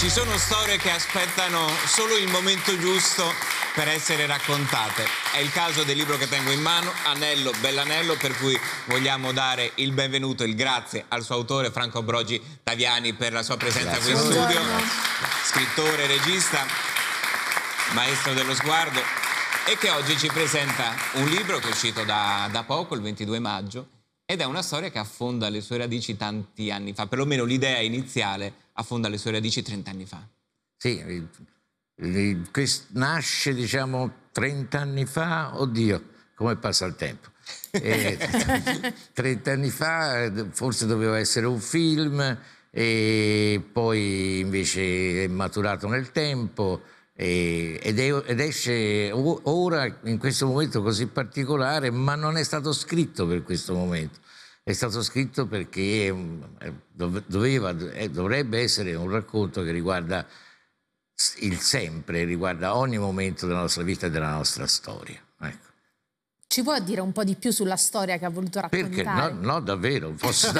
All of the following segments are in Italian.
Ci sono storie che aspettano solo il momento giusto per essere raccontate. È il caso del libro che tengo in mano, Anello, Bellanello, per cui vogliamo dare il benvenuto, il grazie al suo autore Franco Ambrogi Taviani per la sua presenza qui in studio. Scrittore, regista, maestro dello sguardo, e che oggi ci presenta un libro che è uscito da poco, il 22 maggio, ed è una storia che affonda le sue radici tanti anni fa, perlomeno l'idea iniziale affonda le sue radici 30 anni fa. Sì, nasce, diciamo, 30 anni fa, oddio, come passa il tempo. 30 anni fa forse doveva essere un film, e poi invece è maturato nel tempo ed esce ora, in questo momento così particolare, ma non è stato scritto per questo momento. È stato scritto perché dovrebbe essere un racconto che riguarda il sempre, riguarda ogni momento della nostra vita e della nostra storia. Ecco. Ci può dire un po' di più sulla storia che ha voluto raccontare? Perché? No, davvero.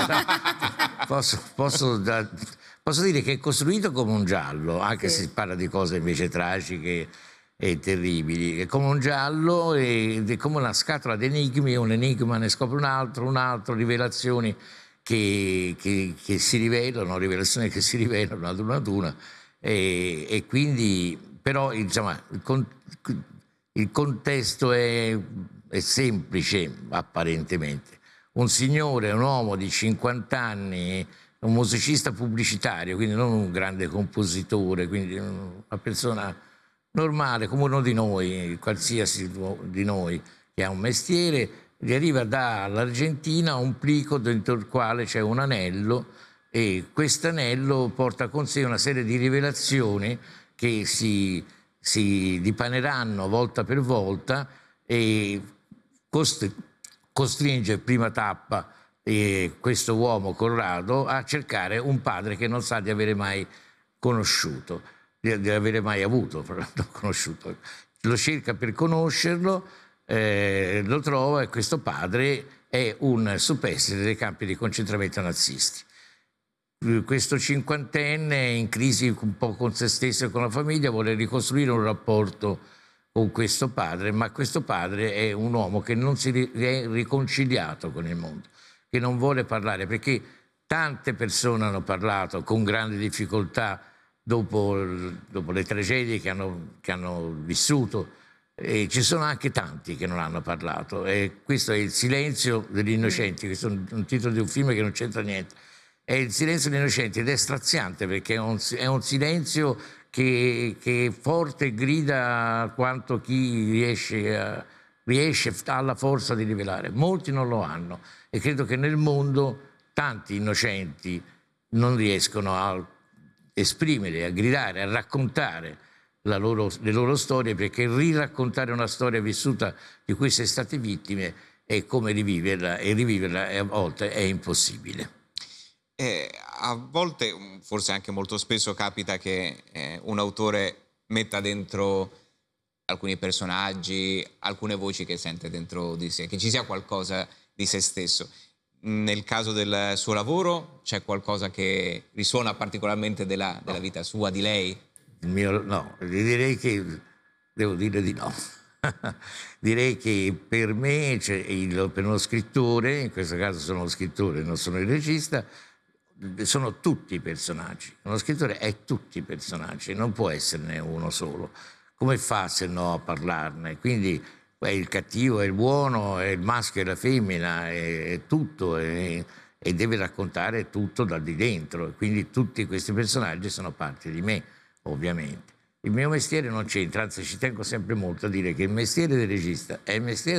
Posso dire che è costruito come un giallo, anche se si parla di cose invece tragiche e terribili. È come un giallo ed è come una scatola di enigmi, un enigma ne scopre un altro, rivelazioni che si rivelano, rivelazioni che si rivelano ad una. E quindi, però, insomma, il contesto è semplice apparentemente. Un signore, un uomo di 50 anni, un musicista pubblicitario, quindi non un grande compositore, quindi una persona normale, come uno di noi, qualsiasi di noi che ha un mestiere, gli arriva dall'Argentina un plico dentro il quale c'è un anello, e questo anello porta con sé una serie di rivelazioni che si dipaneranno volta per volta e costringe, prima tappa, questo uomo Corrado a cercare un padre che non sa di avere mai conosciuto, di avere mai avuto, conosciuto. Lo cerca per conoscerlo, lo trova, e questo padre è un superstite dei campi di concentramento nazisti. Questo cinquantenne, in crisi un po' con se stesso e con la famiglia, vuole ricostruire un rapporto con questo padre, ma questo padre è un uomo che non si è riconciliato con il mondo, che non vuole parlare, perché tante persone hanno parlato con grandi difficoltà dopo le tragedie che hanno vissuto, e ci sono anche tanti che non hanno parlato, e questo è Il silenzio degli innocenti, questo è un titolo di un film che non c'entra niente. È Il silenzio degli innocenti ed è straziante, perché è un silenzio che forte grida quanto chi riesce ha la forza di rivelare. Molti non lo hanno, e credo che nel mondo tanti innocenti non riescono a esprimere, a gridare, a raccontare le loro storie, perché riraccontare una storia vissuta di cui si è state vittime è come riviverla, e riviverla a volte è impossibile. A volte, forse anche molto spesso, capita che un autore metta dentro alcuni personaggi, alcune voci che sente dentro di sé, che ci sia qualcosa di se stesso. Nel caso del suo lavoro c'è qualcosa che risuona particolarmente della vita sua, di lei? No, direi che devo dire di no. Direi che per me, per uno scrittore, in questo caso sono lo scrittore, non sono il regista, sono tutti i personaggi. Uno scrittore è tutti i personaggi, non può esserne uno solo. Come fa se no a parlarne? Quindi è il cattivo, è il buono, è il maschio e la femmina, è tutto, e deve raccontare tutto da di dentro. Quindi tutti questi personaggi sono parte di me, ovviamente. Il mio mestiere non c'entra, anzi ci tengo sempre molto a dire che il mestiere del regista è il mestiere